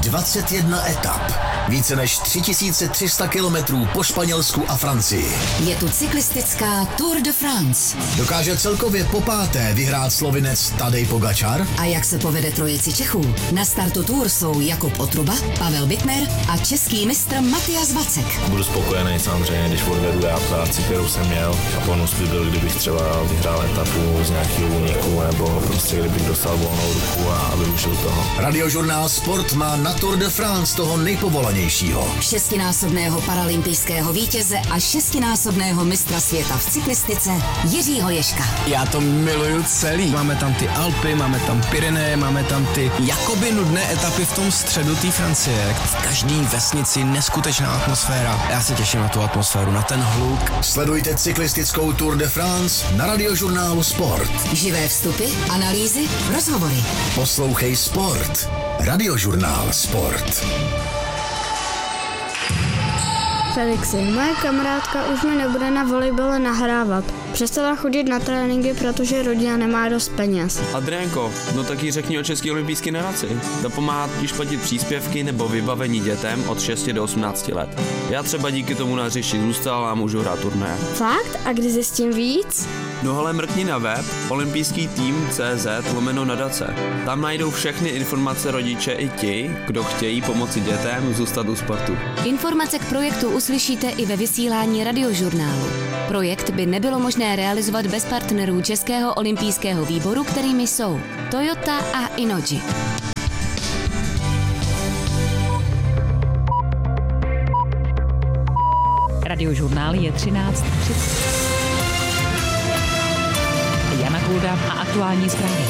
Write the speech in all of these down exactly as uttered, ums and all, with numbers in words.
dvacet jedna etap, více než tři tisíce tři sta kilometrů po Španělsku a Francii. Je tu cyklistická Tour de France. Dokáže celkově po páté vyhrát Slovinec Tadej Pogačar? A jak se povede trojici Čechů? Na startu Tour jsou Jakub Otruba, Pavel Bittner a český mistr Matyas Vacek. Budu spokojený samozřejmě, když odvedu já práci, kterou jsem měl, a bonus by byl, kdybych třeba vyhrál etapu z nějakého úniku, nebo prostě kdybych dostal volnou ruku a využil toho. Radiožurnál Sport má na Tour de France toho nejpovolanějšího. Šestinásobného paralympijského vítěze a šestinásobného mistra světa v cyklistice Jiřího Ježka. Já to miluju celý. Máme tam ty Alpy, máme tam Pyreneje, máme tam ty jakoby nudné etapy v tom středu té Francie. V každé vesnici neskutečná atmosféra. Já se těším na tu atmosféru, na ten hluk. Sledujte cyklistickou Tour de France na Radiožurnálu Sport. Živé vstupy, analýzy, rozhovory. Poslouchej Sport. Radiožurnál Sport. Felixi, moje kamarádka už mi nebude na volejbale nahrávat. Přestala chodit na tréninky, protože rodina nemá dost peněz. Adriánko, no tak jí řekni o České olympijské nadaci. To pomáhá totiž platit příspěvky nebo vybavení dětem od šesti do osmnácti let. Já třeba díky tomu na hřišti zůstal a můžu hrát turné. Fakt? A kdy zjistím víc? No hele, mrkni na web olympijský tým tečka cé zet lomeno nadace. Tam najdou všechny informace rodiče i ti, kdo chtějí pomoci dětem zůstat u sportu. Informace k projektu uslyšíte i ve vysílání Radiožurnálu. Projekt by nebylo možné realizovat bez partnerů Českého olympijského výboru, kterými jsou Toyota a Inoji. Radiožurnál je třináct třicet. Jana Kulda a aktuální zprávy.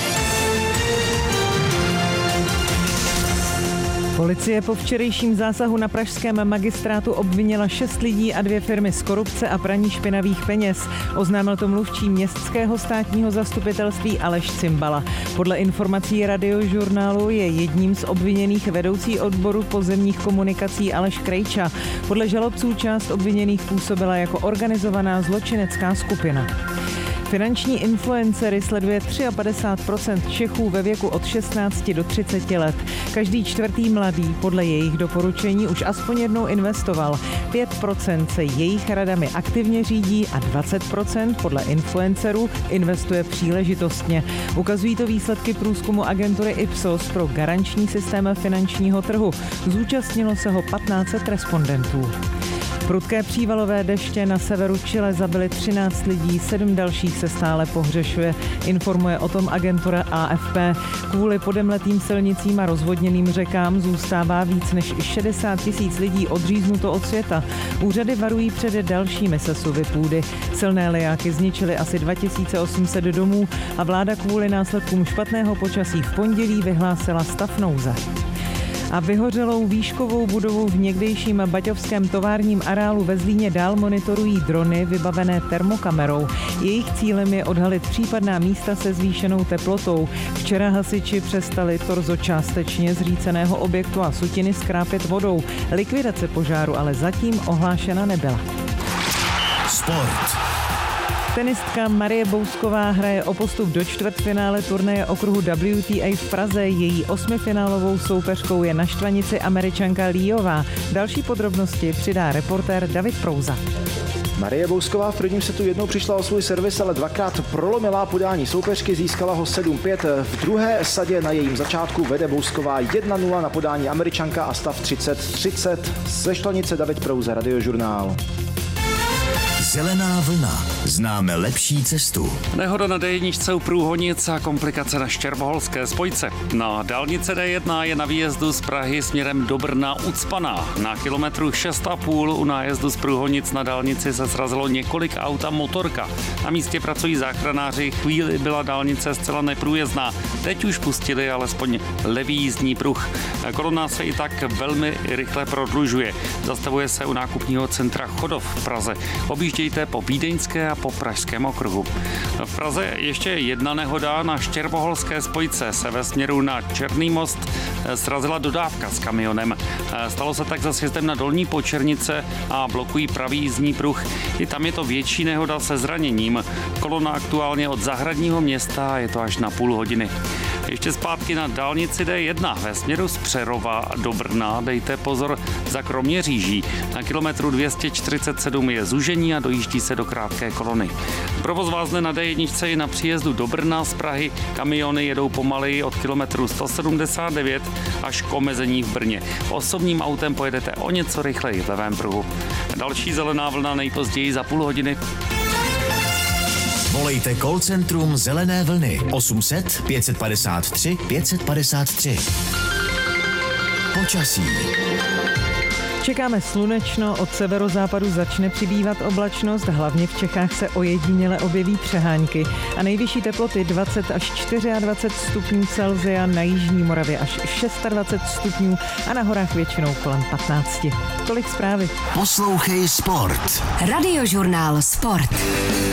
Policie po včerejším zásahu na pražském magistrátu obvinila šest lidí a dvě firmy z korupce a praní špinavých peněz. Oznámil to mluvčí městského státního zastupitelství Aleš Cimbala. Podle informací Radiožurnálu je jedním z obviněných vedoucí odboru pozemních komunikací Aleš Krejča. Podle žalobců část obviněných působila jako organizovaná zločinecká skupina. Finanční influencery sleduje padesát tři procent Čechů ve věku od šestnácti do třiceti let. Každý čtvrtý mladý podle jejich doporučení už aspoň jednou investoval. pět procent se jejich radami aktivně řídí a dvacet procent podle influencerů investuje příležitostně. Ukazují to výsledky průzkumu agentury Ipsos pro garanční systém finančního trhu. Zúčastnilo se ho patnáct set respondentů. Prudké přívalové deště na severu Chile zabily třináct lidí, sedm dalších se stále pohřešuje. Informuje o tom agentura A F P. Kvůli podemletým silnicím a rozvodněným řekám zůstává víc než šedesát tisíc lidí odříznuto od světa. Úřady varují před dalšími sesuvy půdy. Silné lejáky zničily asi dva tisíce osm set domů a vláda kvůli následkům špatného počasí v pondělí vyhlásila stav nouze. A vyhořelou výškovou budovu v někdejším baťovském továrním areálu ve Zlíně dál monitorují drony vybavené termokamerou. Jejich cílem je odhalit případná místa se zvýšenou teplotou. Včera hasiči přestali torzo částečně zříceného objektu a sutiny skrápět vodou. Likvidace požáru ale zatím ohlášena nebyla. Sport. Tenistka Marie Bousková hraje o postup do čtvrtfinále turnaje okruhu W T A v Praze. Její osmifinálovou soupeřkou je na štvanici Američanka Líová. Další podrobnosti přidá reportér David Prouza. Marie Bousková v prvním setu jednou přišla o svůj servis, ale dvakrát prolomila podání soupeřky, získala ho sedm pět. V druhé sadě na jejím začátku vede Bousková jedna nula na podání Američanka a stav třicet třicet. Ze Štvanice David Prouza, Radiožurnál. Zelená vlna. Známe lepší cestu. Nehoda na D jedna u Průhonic a komplikace na Štěrboholské spojce. Na dálnici D jedna je na výjezdu z Prahy směrem do Brna ucpaná. Na kilometru šest a půl u nájezdu z Průhonic na dálnici se srazilo několik aut a motorka. Na místě pracují záchranáři, chvíli byla dálnice zcela neprůjezdná. Teď už pustili alespoň levý jízdní pruh. Kolona se i tak velmi rychle prodlužuje. Zastavuje se u nákupního centra Chodov v Praze. Objíždějte po Vídeňské a po Pražském okruhu. V Praze ještě jedna nehoda. Na Štěrboholské spojce se ve směru na Černý most srazila dodávka s kamionem. Stalo se tak za sjezdem na Dolní Počernice a blokují pravý jízdní pruh. I tam je to větší nehoda se zraněním. Kolona aktuálně od Zahradního města, je to až na půl hodiny. Ještě zpátky na dálnici D jedna ve směru z Přerova do Brna. Dejte pozor za Kroměříží. Na kilometru dvě stě čtyřicet sedm je zúžení a dojíždí se do krátké kolony. Provoz vázne na D jedna i na příjezdu do Brna z Prahy. Kamiony jedou pomaleji od kilometru sto sedmdesát devět až k omezení v Brně. Osobním autem pojedete o něco rychleji v levém pruhu. Další zelená vlna nejpozději za půl hodiny. Volejte call centrum Zelené vlny osm set pět padesát tři pět padesát tři. Počasí. Čekáme slunečno, od severozápadu začne přibývat oblačnost, hlavně v Čechách se ojediněle objeví přehánky a nejvyšší teploty dvacet až dvacet čtyři stupňů Celsia, na jižní Moravě až dvacet šest stupňů a na horách většinou kolem patnáct. Tolik zprávy. Poslouchej Sport. Radiožurnál Sport.